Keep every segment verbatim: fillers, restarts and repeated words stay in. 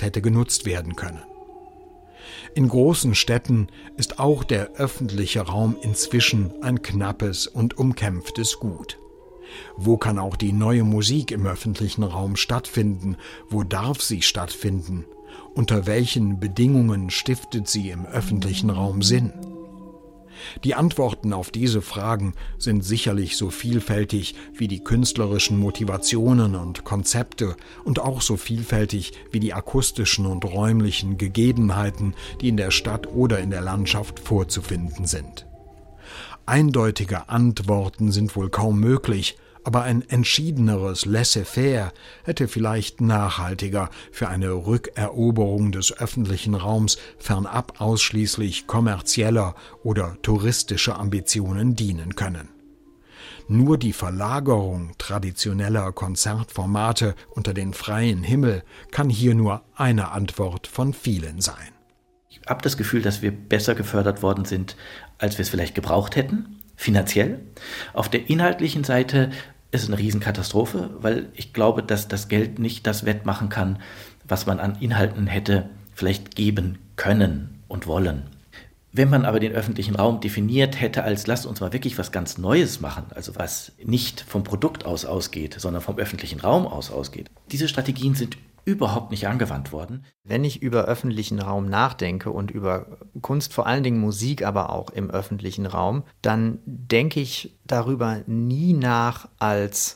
gedacht hätte, genutzt werden können. In großen Städten ist auch der öffentliche Raum inzwischen ein knappes und umkämpftes Gut. Wo kann auch die neue Musik im öffentlichen Raum stattfinden? Wo darf sie stattfinden? Unter welchen Bedingungen stiftet sie im öffentlichen Raum Sinn? Die Antworten auf diese Fragen sind sicherlich so vielfältig wie die künstlerischen Motivationen und Konzepte und auch so vielfältig wie die akustischen und räumlichen Gegebenheiten, die in der Stadt oder in der Landschaft vorzufinden sind. Eindeutige Antworten sind wohl kaum möglich, aber ein entschiedeneres Laissez-faire hätte vielleicht nachhaltiger für eine Rückeroberung des öffentlichen Raums fernab ausschließlich kommerzieller oder touristischer Ambitionen dienen können. Nur die Verlagerung traditioneller Konzertformate unter den freien Himmel kann hier nur eine Antwort von vielen sein. Ich habe das Gefühl, dass wir besser gefördert worden sind, als wir es vielleicht gebraucht hätten, finanziell. Auf der inhaltlichen Seite ist es eine Riesenkatastrophe, weil ich glaube, dass das Geld nicht das wettmachen kann, was man an Inhalten hätte vielleicht geben können und wollen. Wenn man aber den öffentlichen Raum definiert hätte als, lasst uns mal wirklich was ganz Neues machen, also was nicht vom Produkt aus ausgeht, sondern vom öffentlichen Raum aus ausgeht. Diese Strategien sind überhaupt nicht angewandt worden. Wenn ich über öffentlichen Raum nachdenke und über Kunst, vor allen Dingen Musik, aber auch im öffentlichen Raum, dann denke ich darüber nie nach als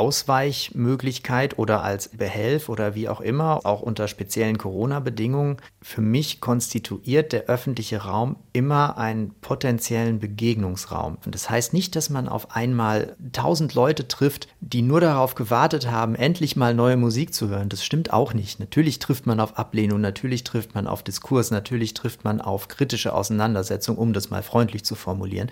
Ausweichmöglichkeit oder als Behelf oder wie auch immer, auch unter speziellen Corona-Bedingungen. Für mich konstituiert der öffentliche Raum immer einen potenziellen Begegnungsraum. Und das heißt nicht, dass man auf einmal tausend Leute trifft, die nur darauf gewartet haben, endlich mal neue Musik zu hören. Das stimmt auch nicht. Natürlich trifft man auf Ablehnung, natürlich trifft man auf Diskurs, natürlich trifft man auf kritische Auseinandersetzung, um das mal freundlich zu formulieren.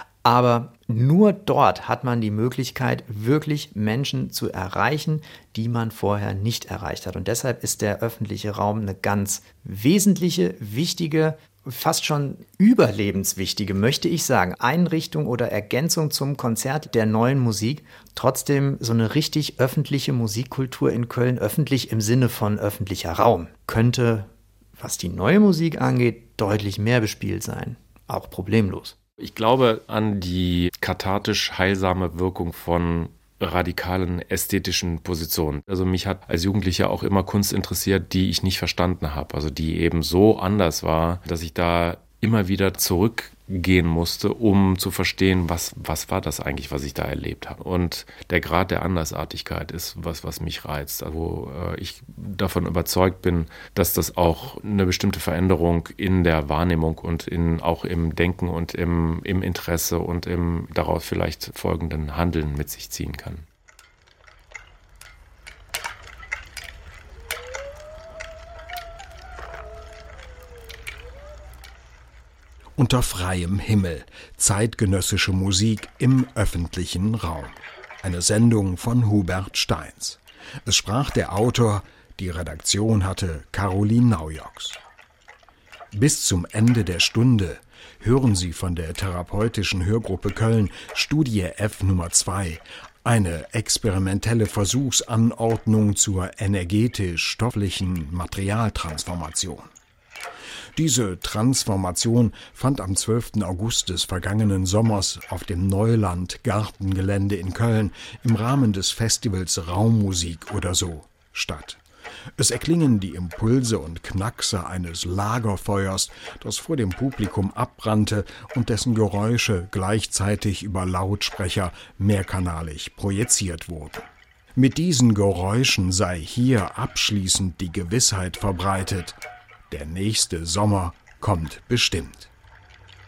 Aber nur dort hat man die Möglichkeit, wirklich Menschen zu erreichen, die man vorher nicht erreicht hat. Und deshalb ist der öffentliche Raum eine ganz wesentliche, wichtige, fast schon überlebenswichtige, möchte ich sagen, Einrichtung oder Ergänzung zum Konzert der neuen Musik. Trotzdem so eine richtig öffentliche Musikkultur in Köln, öffentlich im Sinne von öffentlicher Raum, könnte, was die neue Musik angeht, deutlich mehr bespielt sein. Auch problemlos. Ich glaube an die kathartisch heilsame Wirkung von radikalen ästhetischen Positionen. Also mich hat als Jugendlicher auch immer Kunst interessiert, die ich nicht verstanden habe. Also die eben so anders war, dass ich da immer wieder zurückgehen musste, um zu verstehen, was, was war das eigentlich, was ich da erlebt habe. Und der Grad der Andersartigkeit ist was, was mich reizt. Also äh, ich davon überzeugt bin, dass das auch eine bestimmte Veränderung in der Wahrnehmung und in, auch im Denken und im, im Interesse und im daraus vielleicht folgenden Handeln mit sich ziehen kann. Unter freiem Himmel, zeitgenössische Musik im öffentlichen Raum. Eine Sendung von Hubert Steins. Es sprach der Autor, die Redaktion hatte Caroline Naujoks. Bis zum Ende der Stunde hören Sie von der Therapeutischen Hörgruppe Köln Studie F Nummer zwei, eine experimentelle Versuchsanordnung zur energetisch-stofflichen Materialtransformation. Diese Transformation fand am zwölften August des vergangenen Sommers auf dem Neuland-Gartengelände in Köln im Rahmen des Festivals Raummusik oder so statt. Es erklingen die Impulse und Knackse eines Lagerfeuers, das vor dem Publikum abbrannte und dessen Geräusche gleichzeitig über Lautsprecher mehrkanalig projiziert wurden. Mit diesen Geräuschen sei hier abschließend die Gewissheit verbreitet: Der nächste Sommer kommt bestimmt.